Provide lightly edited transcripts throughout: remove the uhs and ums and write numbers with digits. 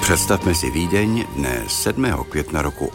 Představme si Vídeň dne 7. května roku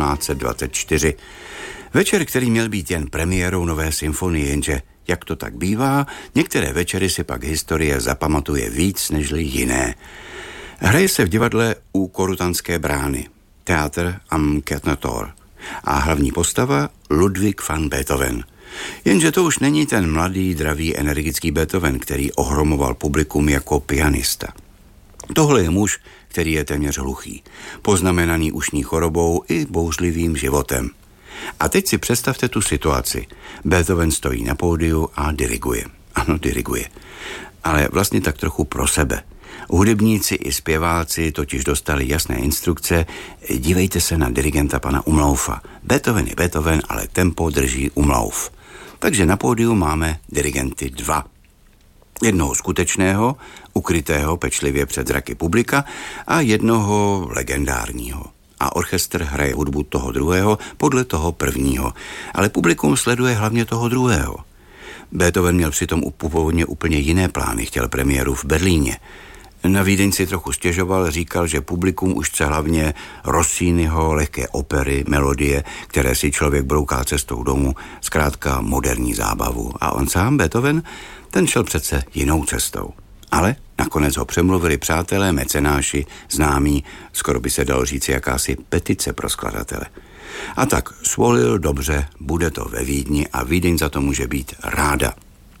1824. Večer, který měl být jen premiérou nové symfonie, jenže, jak to tak bývá, některé večery si pak historie zapamatuje víc nežli jiné. Hraje se v divadle u Korutanské brány, Theater am Kettentor, a hlavní postava Ludwig van Beethoven. Jenže to už není ten mladý, dravý, energický Beethoven, který ohromoval publikum jako pianista. Tohle je muž, který je téměř hluchý, poznamenaný ušní chorobou i bouřlivým životem. A teď si představte tu situaci. Beethoven stojí na pódiu a diriguje. Ano, diriguje. Ale vlastně tak trochu pro sebe. Hudebníci i zpěváci totiž dostali jasné instrukce: dívejte se na dirigenta pana Umlaufa. Beethoven je Beethoven, ale tempo drží Umlauf. Takže na pódiu máme dirigenty dva. Jednoho skutečného, ukrytého pečlivě před zraky publika, a jednoho legendárního. A orchestr hraje hudbu toho druhého podle toho prvního, ale publikum sleduje hlavně toho druhého. Beethoven měl přitom původně úplně jiné plány, chtěl premiéru v Berlíně. Na Vídeň si trochu stěžoval, říkal, že publikum už chce hlavně Rossiniho lehké opery, melodie, které si člověk brouká cestou domů, zkrátka moderní zábavu. A on sám, Beethoven, ten šel přece jinou cestou. Ale nakonec ho přemluvili přátelé, mecenáši, známí, skoro by se dalo říct jakási petice pro skladatele. A tak svolil, dobře, bude to ve Vídni a Vídeň za to může být ráda.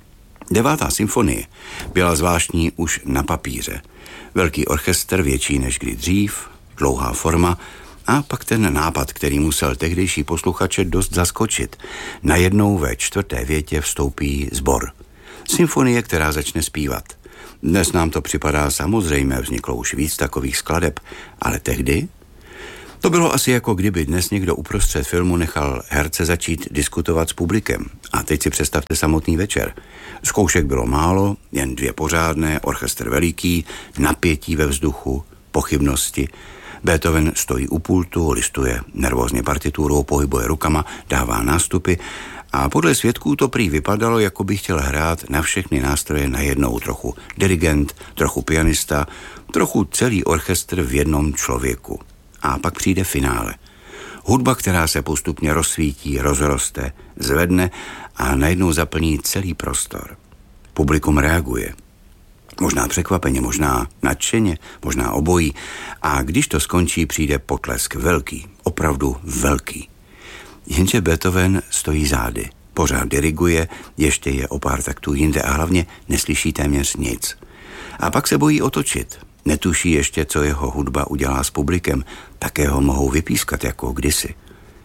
9. symfonie byla zvláštní už na papíře. Velký orchestr, větší než kdy dřív, dlouhá forma a pak ten nápad, který musel tehdejší posluchače dost zaskočit. Najednou ve 4. větě vstoupí sbor. Symfonie, která začne zpívat. Dnes nám to připadá samozřejmé, vzniklo už víc takových skladeb, ale tehdy? To bylo asi jako kdyby dnes někdo uprostřed filmu nechal herce začít diskutovat s publikem. A teď si představte samotný večer. Zkoušek bylo málo, jen 2 pořádné, orchestr veliký, napětí ve vzduchu, pochybnosti. Beethoven stojí u pultu, listuje nervózně partiturou, pohybuje rukama, dává nástupy a podle svědků to prý vypadalo, jako by chtěl hrát na všechny nástroje najednou, trochu dirigent, trochu pianista, trochu celý orchestr v jednom člověku. A pak přijde finále. Hudba, která se postupně rozsvítí, rozroste, zvedne a najednou zaplní celý prostor. Publikum reaguje. Možná překvapeně, možná nadšeně, možná obojí. A když to skončí, přijde potlesk velký, opravdu velký. Jenže Beethoven stojí zády, pořád diriguje, ještě je o pár taktů jinde a hlavně neslyší téměř nic. A pak se bojí otočit. Netuší ještě, co jeho hudba udělá s publikem, také ho mohou vypískat jako kdysi.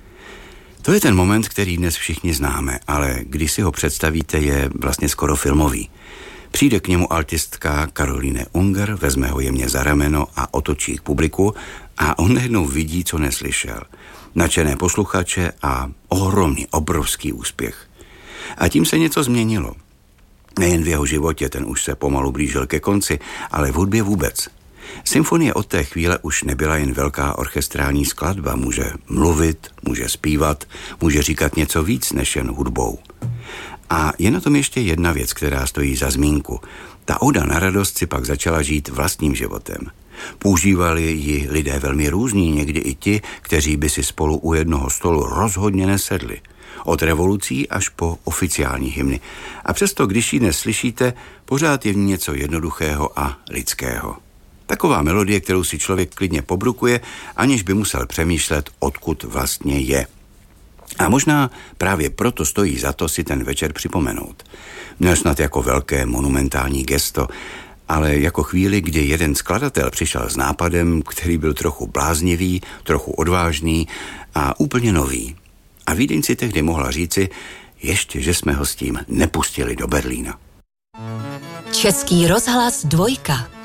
To je ten moment, který dnes všichni známe, ale když si ho představíte, je vlastně skoro filmový. Přijde k němu altistka Caroline Unger, vezme ho jemně za rameno a otočí k publiku a on najednou vidí, co neslyšel. Nadšené posluchače a ohromný, obrovský úspěch. A tím se něco změnilo. Nejen v jeho životě, ten už se pomalu blížil ke konci, ale v hudbě vůbec. Symfonie od té chvíle už nebyla jen velká orchestrální skladba, může mluvit, může zpívat, může říkat něco víc než jen hudbou. A je na tom ještě jedna věc, která stojí za zmínku. Ta oda na radost si pak začala žít vlastním životem. Používali ji lidé velmi různí, někdy i ti, kteří by si spolu u jednoho stolu rozhodně nesedli. Od revolucí až po oficiální hymny. A přesto, když ji dnes slyšíte, pořád je v ní něco jednoduchého a lidského. Taková melodie, kterou si člověk klidně pobrukuje, aniž by musel přemýšlet, odkud vlastně je. A možná právě proto stojí za to si ten večer připomenout. Ne snad jako velké monumentální gesto, ale jako chvíli, kdy jeden skladatel přišel s nápadem, který byl trochu bláznivý, trochu odvážný a úplně nový. A Vídeň si tehdy mohla říci, ještě, že jsme ho s tím nepustili do Berlína. Český rozhlas 2.